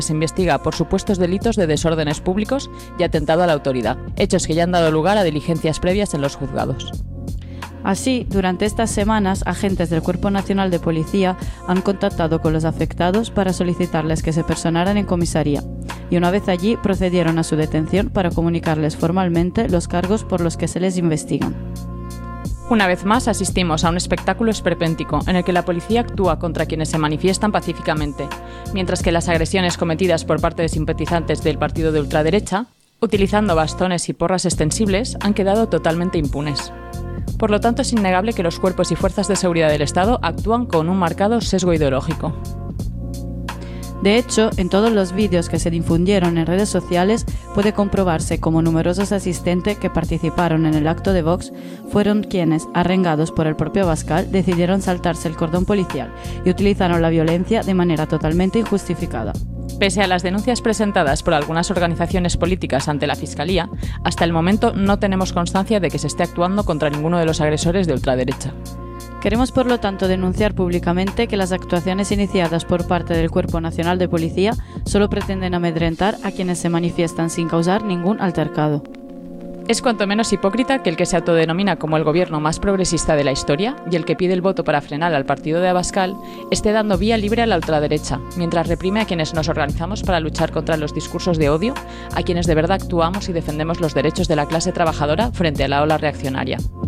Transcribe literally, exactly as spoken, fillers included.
se investiga por supuestos delitos de desórdenes públicos y atentado a la autoridad, hechos que ya han dado lugar a diligencias previas en los juzgados. Así, durante estas semanas, agentes del Cuerpo Nacional de Policía han contactado con los afectados para solicitarles que se personaran en comisaría y una vez allí procedieron a su detención para comunicarles formalmente los cargos por los que se les investigan. Una vez más asistimos a un espectáculo esperpéntico en el que la policía actúa contra quienes se manifiestan pacíficamente, mientras que las agresiones cometidas por parte de simpatizantes del partido de ultraderecha, utilizando bastones y porras extensibles, han quedado totalmente impunes. Por lo tanto, es innegable que los cuerpos y fuerzas de seguridad del Estado actúan con un marcado sesgo ideológico. De hecho, en todos los vídeos que se difundieron en redes sociales puede comprobarse cómo numerosos asistentes que participaron en el acto de Vox fueron quienes, arrengados por el propio Abascal, decidieron saltarse el cordón policial y utilizaron la violencia de manera totalmente injustificada. Pese a las denuncias presentadas por algunas organizaciones políticas ante la Fiscalía, hasta el momento no tenemos constancia de que se esté actuando contra ninguno de los agresores de ultraderecha. Queremos, por lo tanto, denunciar públicamente que las actuaciones iniciadas por parte del Cuerpo Nacional de Policía solo pretenden amedrentar a quienes se manifiestan sin causar ningún altercado. Es cuanto menos hipócrita que el que se autodenomina como el gobierno más progresista de la historia y el que pide el voto para frenar al partido de Abascal esté dando vía libre a la ultraderecha, mientras reprime a quienes nos organizamos para luchar contra los discursos de odio, a quienes de verdad actuamos y defendemos los derechos de la clase trabajadora frente a la ola reaccionaria.